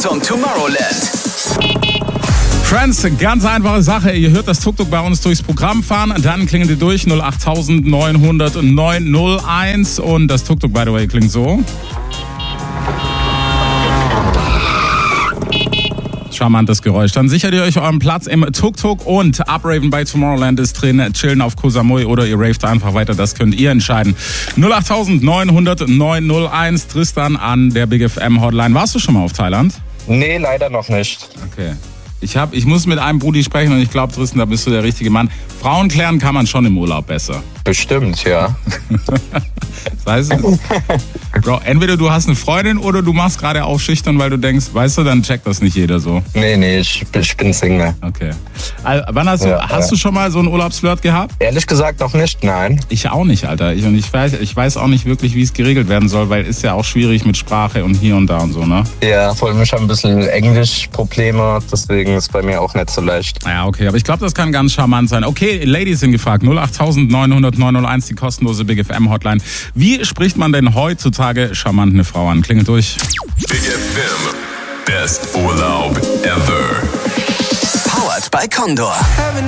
zum Tomorrowland. Friends, ganz einfache Sache. Ihr hört das Tuk-Tuk bei uns durchs Programm fahren. Dann klingelt ihr durch 08000 900 901. Und das Tuk-Tuk, by the way, klingt so. Charmantes Geräusch. Dann sichert ihr euch euren Platz im Tuk-Tuk und Upraven bei Tomorrowland ist drin. Chillen auf Koh Samui oder ihr raved einfach weiter. Das könnt ihr entscheiden. 08000 900 901. Tristan an der Big FM Hotline. Warst du schon mal auf Thailand? Nee, leider noch nicht. Okay. Ich muss mit einem Brudi sprechen und ich glaube, Tristan, da bist du der richtige Mann. Frauen klären kann man schon im Urlaub besser. Bestimmt, ja. Das heißt, Bro, entweder du hast eine Freundin oder du machst gerade auch schüchtern, weil du denkst, weißt du, dann checkt das nicht jeder so. Nee, ich bin Single. Okay. Also, wann hast du schon mal so einen Urlaubsflirt gehabt? Ehrlich gesagt noch nicht, nein. Ich auch nicht, Alter. Ich weiß auch nicht wirklich, wie es geregelt werden soll, weil ist ja auch schwierig mit Sprache und hier und da und so, ne? Ja, vor allem ich habe ein bisschen Englischprobleme, deswegen ist bei mir auch nicht so leicht. Ja, okay, aber ich glaube, das kann ganz charmant sein. Okay, Ladies sind gefragt. 08000 900 901, die kostenlose Big FM Hotline. Wie spricht man denn heutzutage charmant eine Frau an? Klingelt durch. Big FM. Best Urlaub ever. Powered by Condor.